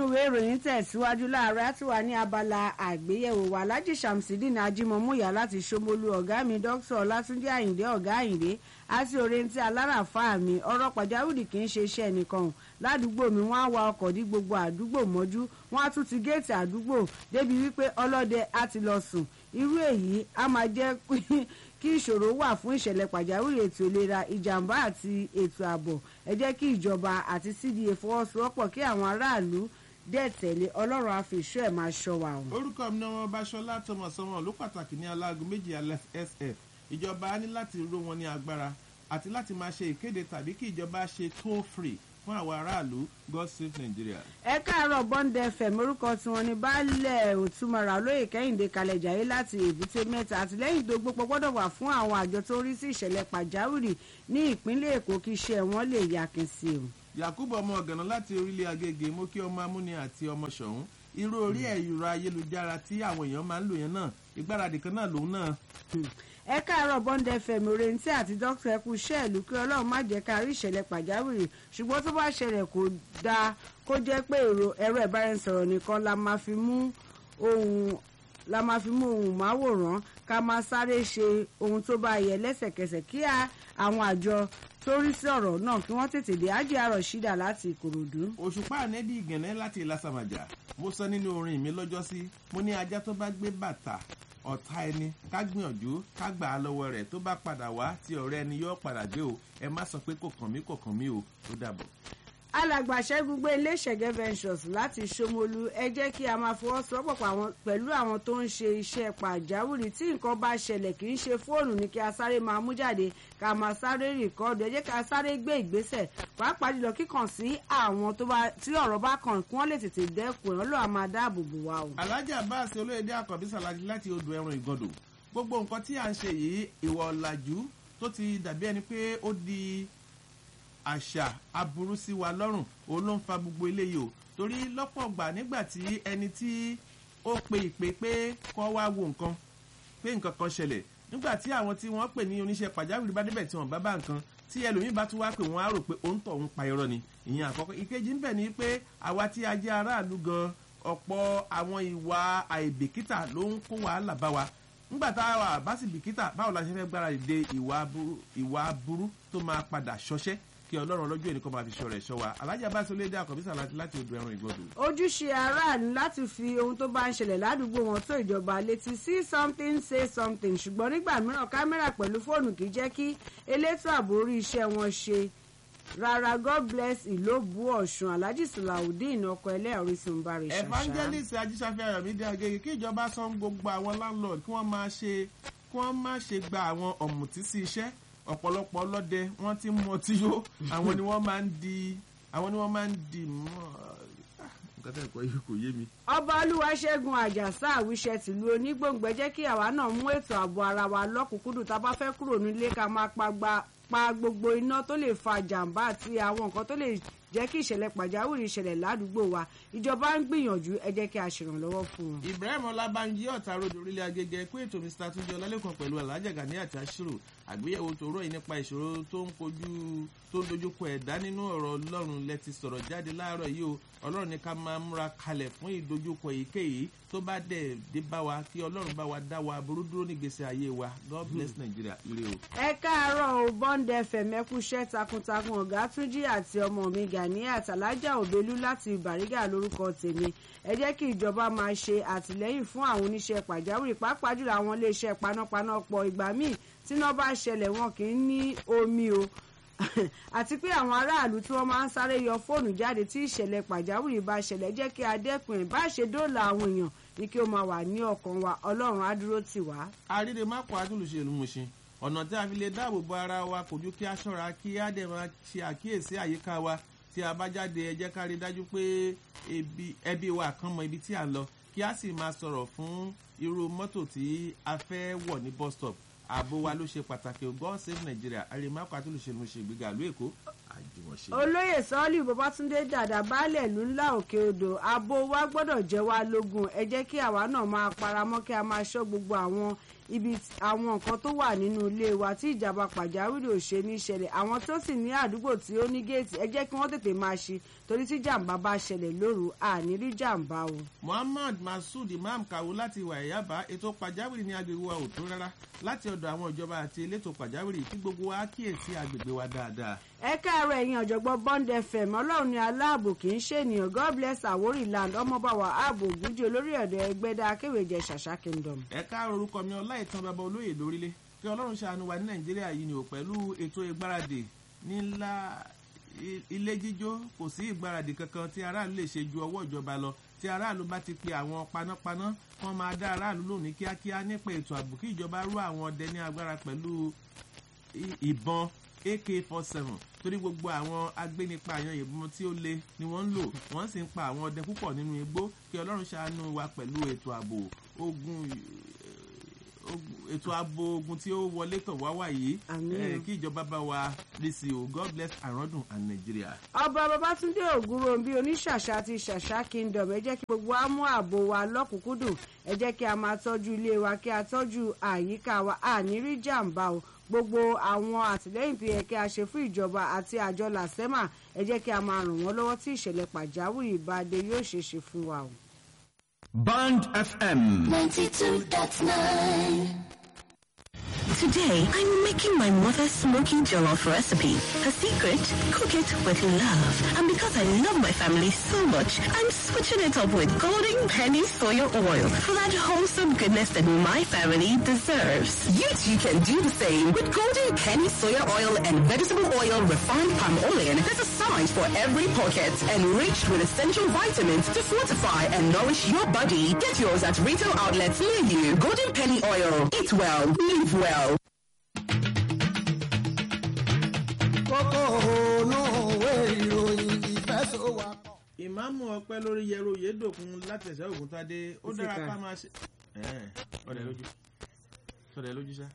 inú ìwé ìròyìn tẹ̀síwájú láàárọ̀ àti wà ní abala àgbéyẹ̀wò wa Alhaji Shamsideen Ajimomuya láti Ṣómólú ọ̀gá mi Dr. Ọlátúnjí Àyìndé ọ̀gá Àyìndé àti Òrèǹtí aláràfáà mi ọ̀rọ̀ pàjáwìrì kì í ṣe iṣẹ́ nìkan ládùúgbò mi wọ́n á wa ọkọ̀ dí gbogbo àdúgbò mọ́jú wọ́n á tún ti géètì àdúgbò débi wípé ọlọ́dẹ á ti lọ sùn irú èyí á máa jẹ́ kí ìṣòro wà fún ìṣẹ̀lẹ̀ pàjáwìrì ètò ìlera ìjàmbá àti ètò ààbò ẹ jẹ́ kí ìjọba àti CDA fọwọ́sowọ́pọ̀ kí àwọn aráàlú dẹ̀ tẹ̀lé ọlọ́run á fi ìṣọ́ ẹ̀ máa ṣọ́ wa. orúkọ mi ni wọn Báṣọlá Tọmọsọmọ ló pàtàkì ní aláàgọ́ méjì SF ìjọba á ní láti ró wọn ní agbára àti láti máa ṣe ìkéde tàbí kí ìjọba ṣe toll free fún àwọn aráàlú God Save Nigeria. ẹ káàárọ̀ Bond FM orúkọ tiwọn ní baálẹ̀ òtúmọ̀rà olóyè Kẹ́hìndé Kalẹ̀jàyé láti Èbúté Mẹ́ta àtìlẹ́yìn tó gbópọ̀ gbọ́dọ̀ wà fún àwọn àjọ tó rí sí ìṣẹ̀lẹ̀ pàjáwìrì ní ìpínlẹ̀ Èkó kí iṣẹ́ wọn lè yakin sí i. Yakubu ọmọ ọ̀gànà láti orílẹ̀ Agége mo kí ọmọ amúni àti ọmọ ṣọ̀hún irú orí ẹ̀rọ ayélujára tí àwọn èèyàn máa ń lò yẹn náà ìgbáradì kan náà lòun náà. ẹ káàárọ̀ Bond FM Òrèǹtí àti dókítà ẹkú iṣẹ́ ìlú kí Ọlọ́run má jẹ́ ká rí ìṣẹ̀lẹ̀ pàjáwìrì ṣùgbọ́n tó bá ṣẹlẹ̀ kò dáa kó jẹ́ pé ẹ̀rọ ìbáraẹnisọ̀rọ̀ nìkan la máa fi mú ohun máwòrán ká máa sáré ṣe ohun tó bá yẹ lẹ́sẹ̀kẹsẹ̀ kí àwọn àjọ tó rí sí ọ̀rọ̀ náà kí wọ́n tètè dé ájì àrọ̀ ṣídà láti Ìkòròdú. Òṣùpá ànẹ́dì ìgànnẹ́ láti Ìlàsàmàjà mo sọ nínú orin mi lọ́jọ́sí mo ní ajá tó bá gbé bàtà ọ̀tá ẹni ká gbìyànjú ká gbà á lọ́wọ́ rẹ̀ tó bá padà wá tí ọ̀rẹ́ ẹni yóò padà dé o ẹ má sọ pé kò kàn mí o tó dàbọ̀. alàgbà Ṣẹ́gun gbé ilé Ṣẹ̀gẹ́ Ventures láti Ṣómólú ẹ jẹ́ kí a máa fọwọ́sowọ́pọ̀ pẹ̀lú àwọn tó ń ṣe iṣẹ́ pàjáwìrì tí nǹkan bá ṣẹlẹ̀ kì í ṣe fóònù ní kí a sáré máa mú jáde ká máa sáré rìkọ́ọ̀dù ẹ jẹ́ ká sáré gbé ìgbésẹ̀ pàápàá jùlọ kíkàn sí àwọn tí ọ̀rọ̀ bá kàn kí wọ́n lè tètè dẹ́kun ẹ̀ lọ́wọ́ a máa dáàbò bò wá o. Alhaji Abbas Olóyèdé Àkànbí Sàlájì láti odò ẹran Ìgàndò gbogbo nǹkan tí à ń ṣe yìí ìwà ọ̀làjú tó ti dàbí ẹni pé ó di àṣà aburú sí wa lọ́rùn òun ló ń fa gbogbo eléyìí o torí lọ́pọ̀ gbà nígbà tí ẹni tí ó pe ìpè pé kọ́ wá wo nǹkan pé nǹkan kan ṣẹlẹ̀ nígbà tí àwọn tí wọ́n pè ní oníṣẹ́ pàjáwìrì bá débẹ̀ tí wọ́n bá nǹkan tí ẹlòmíì bá tún wá pé wọ́n á rò pé òun tọ̀ ń pa irọ́ ni ìyẹn àkọ́kọ́ ìkejì ń bẹ̀ ni pé àwa tí a jẹ́ aráàlú gan ọ̀pọ̀ àwọn ìwà àìbìkítà ló ń kó wàhálà bá wa nígbà táwa bá sì bìkítà báwo la ṣe fẹ́ gbára dé ìwà aburú tó máa padà ṣọṣẹ́ kí Ọlọ́run ọlọ́jọ́ ènìkan máa fi ṣọ́ rẹ̀ ṣọ́ wa Alhaji Abbas Olóyèdé Àkànbí Sàlájì láti odò ẹran Ìgàndò. ojúṣe aráàlú láti fi ohun tó bá ń ṣẹlẹ̀ ládùúgbò wọn tó ìjọba létí see something say something ṣùgbọ́n nígbà mìíràn kámẹ́rà pẹ̀lú fóònù kì í jẹ́ kí elétò ààbò orí iṣẹ́ wọn ṣe rárá. God bless Ìlóbù Ọ̀ṣun Alhaji Sulaudeen ọkọ̀ ẹlẹ́ Orísun bari ṣàṣà. Evangelist Ajíṣàfẹ́ Ayọ̀mídé Agége kí ìjọba sọ gbogbo àwọn landlord kí wọ́n má ṣe gba àwọn ọ̀mùtí sí iṣẹ́ ọ̀pọ̀lọpọ̀ ọlọ́dẹ wọ́n ti mú ọtí yó àwọn ni wọ́n máa ń di mọ́ nǹkan tẹ́ ẹ̀kọ́ yìí kò yé mi. Ọba Olúwaṣẹ́gun Àjàsá Àwíṣẹ tìlú Onígbòǹgbẹ jẹ́ kí àwa náà mú ètò ààbò ara wa lọ́kùnkúndùn tá a bá fẹ́ kúrò nílé ká máa pa gbogbo iná tó lè fa jàǹbá àti àwọn nǹkan tó lè jẹ́ kí ìṣẹ̀lẹ̀ pàjáwìrì ìṣẹ̀lẹ̀ ládùúgbò wa ìjọba ń gbìyànjú ẹ jẹ́ kí a ṣèrànlọ́wọ́ fún wọn. Ibrahim Ọlábánjí Ọ̀tàròdò orílẹ̀ Agége ẹ̀kú ètò Mr. Túnjí Ọlálẹ́kan pẹ̀lú Alhaji Gani àti Ashiru àgbéyẹ̀wò tòró yìí nípa ìṣòro tó ń dojúkọ ẹ̀dá nínú ọ̀rọ̀ Ọlọ́run lẹ́ti sọ̀rọ̀ jáde láàárọ̀ yìí o Ọlọ́run ní ká máa múra kalẹ̀ fún ìdojúkọ èyíkéyìí tó bá dé bá wa kí Ọlọ́run bá wa dá wa burú dúró nígbésí ayé wa God bless Nigeria ire o. ẹ káàárọ̀ o Bond FM ẹkúṣẹ́ takuntakun ọ̀gá Túnjí àti ọmọ mi Gani àtàlájà Òbelú láti Bàrígà lórúkọ tèmi ẹ jẹ́ kí ìjọba máa ṣe àtìlẹ́yìn fún àwọn oníṣẹ́ pàjáwìrì pàápàá jùlọ àwọn iléeṣẹ́ panápaná pọ̀ ìgbà míì tíná bá ṣẹlẹ̀ wọn kì í ní omi o àti pé àwọn aráàlú tí wọ́n máa ń sáré yọ fóònù jáde tí ìṣẹ̀lẹ̀ pàjáwìrì bá ṣẹlẹ̀ jẹ́ kí a dẹ́kun ẹ̀ bá ṣe dóòlà àwọn èèyàn ní kí ó máa wà ní ọkàn wa Ọlọ́run á dúró tì wá. àrídè má kọ́ adúlùṣe ìlú Mùṣin ọ̀nà tí a fi lè dáàbò bo ara wa kò ju kí a ṣọ́ra kí á dẹ̀ máa ṣe àkíyèsí àyíká wa tí a bá jáde ẹ jẹ́ ká rí dájú pé ẹbí wa kan mọ ibi tí à ń lọ kí a sì máa sọ̀rọ̀ fún irú mọ́tò tí a fẹ́ wọ̀ ní bus stop ààbò wa ló ṣe pàtàkì God Save Nigeria àrèmákò àtúnṣe ṣe ìgbéga ìlú Èkó àjùmọ̀ṣe. olóyè Sọ́ọ́lì Babátúndé Dàdà baálẹ̀ ìlú ńlá Òkè Odò ààbò wa gbọ́dọ̀ jẹ́ wá lógún ẹ jẹ́ kí àwa náà máa paramọ́ kí a máa ṣọ́ gbogbo àwọn ibi àwọn nǹkan tó wà nínú ilé wa tí ìjàmbá pàjáwìrì ò ṣe ní ṣẹlẹ̀ àwọn tó sì ní àdúgbò tí ó ní géètì ẹ jẹ́ kí wọ́n tètè máa ṣí torí tí jàǹbá bá ṣẹlẹ̀ lóru àní rí jàǹbá o. Muhammad Masud Imam Kawu láti ìwà ẹ̀yábá ètò pàjáwìrì ní agbègbè wa ò tó rárá láti ọ̀dọ̀ àwọn ìjọba àti elétò pàjáwìrì tí gbogbo wa kíyèsí agbègbè wa dáadáa. ẹ káàárọ̀ ẹ̀yin ọ̀jọ̀gbọ́n Bond FM ọlọ́run ní aláàbò kì í ṣènìyàn God bless Àwórì land ọmọbàwà ààbò ògúnjì olórí ọ̀dọ̀ ẹgbẹ́dá akéwèjẹ ṣàṣà kingdom. ẹ káàárọ̀ orúkọ mi Ọláìtàn bàbá olóyè lórílẹ̀ kí ọlọ́run ṣàánú wa ní Nàìjíríà yìí ni ò pẹ̀lú ètò ìgbáradì nílá ilé jíjó kò sí ìgbáradì kankan tí aráàlú lè ṣe ju ọwọ́ ìjọba lọ tí aráàlú bá ti pe àwọn panápaná wọ́n máa dá aráàlú lóhùn ní kíákíá nípa ètò ààbò kí ìjọba rú àwọn ọdẹ ní agbára pẹ̀lú ìbọn AK-47 torí gbogbo àwọn agbénipa àyàn ìbọn tí ó le ni wọ́n ń lò wọ́n sì ń pa àwọn ọdẹ púpọ̀ nínú igbó kí Ọlọ́run ṣàánú wa pẹ̀lú ètò ààbò ogun tí ó wọlé tọ̀ wá wà yìí kí ìjọba bá wa rí sí o God bless Àrọ́dùn and Nigeria. ọba Babátúndé Ògúnròǹbí oníṣàṣà ti ṣàṣà kingdom ẹ jẹ́ kí gbogbo wa mú ààbò wa lọ́kùnkúndùn ẹ jẹ́ kí a máa tọ́jú ilé wa kí a tọ́jú àyíká wa àní rí jàǹbá o gbogbo àwọn àtìlẹ́yìn tó yẹ kí a ṣe fún ìjọba àti àjọ làsẹ́mà ẹ jẹ́ kí a máa ràn wọ́n lọ́wọ́ tí ìṣẹ̀lẹ̀ pàjáwìrì bá dé yóò ṣe é ṣe fún wa o. Bond FM 92.9. Today, I'm making my mother's smoky jollof recipe. Her secret? Cook it with love. And because I love my family so much, I'm switching it up with Golden Penny Soya Oil for that wholesome goodness that my family deserves. You too can do the same with Golden Penny Soya Oil and vegetable oil refined palm oil. There's a size for every pocket, enriched with essential vitamins to fortify and nourish your body. Get yours at retail outlets near you. Golden Penny Oil. Eat well, live well. Ìmáàmù Ọpẹ́ lórí yẹrù yédòkun láti ẹ̀sẹ̀ Ògúntadé ó dára ká máa ṣe ọ̀dẹ̀ lójú ṣá.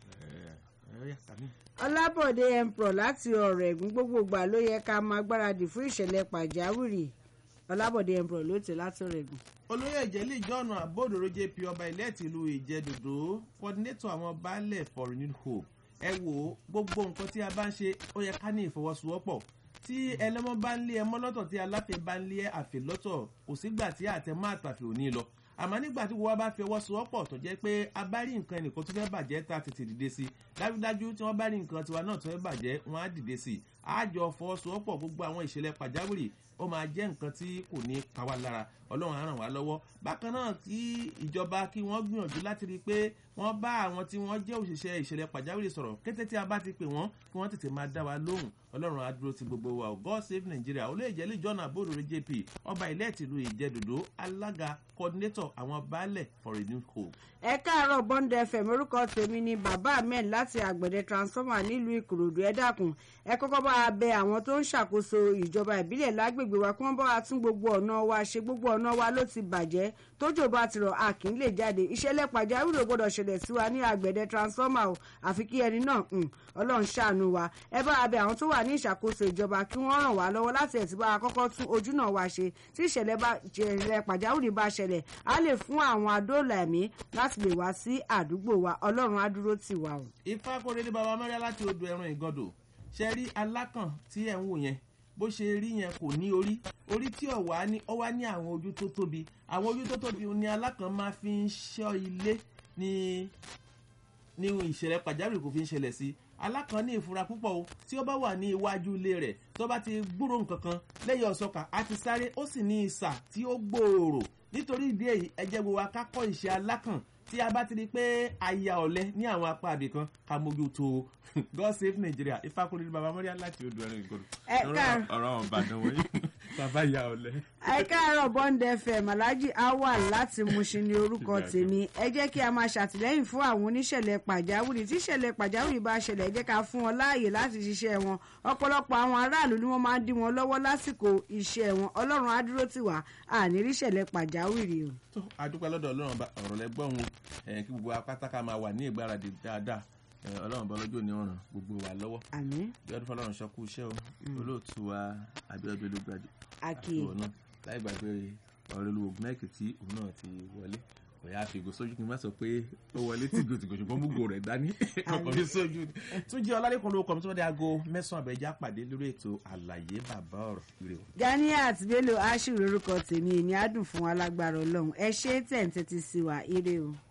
Ọlábọ̀dé Emperor láti Ọ̀rẹ́gùn gbogbo ìgbà ló yẹ ká máa gbáradì fún ìṣẹ̀lẹ̀ pàjáwìrì. Ọlábọ̀dé Emperor ló tẹ̀ láti Ọ̀rẹ́gùn. Olóyè Ìjẹ́lì John Abódòrò JP ọba ilẹ̀ tìlú Ìjẹ̀dòdò coordinator àwọn baálẹ̀ for renewed hope. Ẹ wò ó gbogbo nǹkan tí a bá ń ṣe ó yẹ ká ní ìfọwọ́sowọ́pọ̀ tí ẹlẹ́mọ́ bá ń lé ẹmọ́ lọ́tọ̀ tí aláfẹ́ bá ń lé àfẹ́ lọ́tọ̀ kò sígbà tí àtẹ̀mọ́ àtàfẹ́ ò ní lọ àmọ́ nígbà tí wọ́n bá fi ọwọ́ sowọ́pọ̀ tó jẹ́ pé a bá rí nǹkan ẹnìkan tó fẹ́ bàjẹ́ tá a tètè dìde sí dájúdájú tí wọ́n bá rí nǹkan tiwa náà tó fẹ́ bàjẹ́ wọ́n á dìde sí àjọ fọwọ́sowọ́pọ̀ gbogbo àwọn ìṣẹ̀lẹ̀ pàjáwìrì ó máa jẹ́ nǹkan tí kò ní pa wá lára Ọlọ́run á ràn wá lọ́wọ́ bákan náà kí ìjọba kí wọ́n gbìyànjú láti rí i pé wọ́n bá àwọn tí wọ́n jẹ́ òṣìṣẹ́ ìṣẹ̀lẹ̀ pàjáwìrì sọ̀rọ̀ kété tí a bá ti pè wọ́n kí wọ́n tètè máa dá wa lóhùn Ọlọ́run á dúró ti gbogbo wa God save Nigeria Olóyè Ìjẹ́lì John Abódòrò JP ọba ilẹ̀ tìlú Ìjẹ̀dòdò alága coordinator àwọn baálẹ̀ for renewed hope. ẹ káàárọ̀ Bond FM orúkọ tèmi ni bàbá ahmed láti àgbẹ̀dẹ transformer nílùú Ìkòròdú ẹ dákun ẹ kọ́kọ́ bá a bẹ àwọn tó ń ṣàkóso ìjọba ìbílẹ̀ lágbègbè wa kí wọ́n bá wa tún gbogbo ọ̀nà wa ṣe gbogbo ọ̀nà wa ló ti bàjẹ́ tójò bá ti rọ̀ a kì í lè jáde ìṣẹ̀lẹ̀ pàjáwìrì ò gbọ́dọ̀ ṣẹlẹ̀ sí wa ní àgbẹ̀dẹ transformer o àfi kí ẹni náà Ọlọ́run ṣàánú wa ẹ bá a bẹ àwọn tó wà ní ìṣàkóso ìjọba kí wọ́n ràn wá lọ́wọ́ láti ẹ̀tí bá a kọ́kọ́ tún ojú náà wa ṣe tí ìṣẹ̀lẹ̀ pàjáwìrì bá ṣẹlẹ̀ á lè fún àwọn adóòlà ẹ̀mí láti lè wá sí àdúgbò wa Ọlọ́run á dúró tì wá o. Ifá kórè ní baba mẹ́rẹ́ láti odò ẹran Ìgàndò ṣe rí alákàn tí ẹ̀ ń wò yẹn bó ṣe rí yẹn kò ní orí tí ó wà ní àwọn ojú tó tóbi àwọn ojú tó tóbi ni alákàn máa fi ń ṣọ́ ilé ní ìṣẹ̀lẹ̀ pàjáwìrì kò fi ń ṣẹlẹ̀ sí alákàn ní ìfura púpọ̀ o tí ó bá wà ní iwájú ilé rẹ̀ tó bá ti gbúrò nǹkan kan lẹ́yìn ọ̀sọ́kà á ti sáré ó sì ní isà tí ó gbòòrò nítorí ìdí èyí ẹ jẹ́ gbogbo akákọ̀ ìṣe alákàn tí a bá ti rí i pé aya ọ̀lẹ ní àwọn apá àbí kan ká mójútó God save Nigeria Ifákúnlé ní baba mọ́ríà láti odò ẹran Ìgàndò ọ̀rọ̀ ọ̀bàdàn wọ̀nyí bàbá ya ọ̀lẹ. ẹ káàárọ̀ Bond FM Alhaji Awal láti Mushin ní orúkọ tèmi ẹ jẹ́ kí a máa ṣàtìlẹ́yìn fún àwọn oníṣẹ̀lẹ̀ pàjáwìrì tí ìṣẹ̀lẹ̀ pàjáwìrì bá ṣẹlẹ̀ ẹ jẹ́ ká fún wọn láàyè láti ṣiṣẹ́ wọn ọ̀pọ̀lọpọ̀ àwọn aráàlú ni wọ́n máa ń dí wọn lọ́wọ́ lásìkò iṣẹ́ wọn Ọlọ́run á dúró tì wá àní rí ìṣẹ̀lẹ̀ pàjáwìrì o. tó adúpẹ́ lọ́dọ̀ Ọlọ́run ọ̀rọ̀ lẹ́gbọ́n kí gbogbo apátákà máa wà ní ìgbáradì dáadáa Ọlọ́run bọ́lọ́jọ́ ní ọ̀ràn gbogbo wa lọ́wọ́ àmín bí ọdún fọlọ́run ṣọkú iṣẹ́ o olóòtú wa Abíọ́dún Olúgbadé àti ọ̀nà láì gbàgbé ọ̀rẹ́ olùwògùn náà tí òun náà ti wọlé bóyá fìgò sójú kí n má sọ pé ó wọlé tìgòtìgò ṣùgbọ́n múgò rẹ̀ dání ọkọ̀ mi sójú ni. Túnjí Ọlálẹ́kan ló kọ́ mi tó dé aago 9 àbẹ̀já pàdé lórí ètò àlàyé bàbá ọ̀rọ̀ ire o. Ganiat Bello Ashiru lórúkọ tèmi, èmi á dùn fún wa lágbára Ọlọ́run. Ẹ ṣé tẹ̀ ń tẹ́tí sí wa, ire o.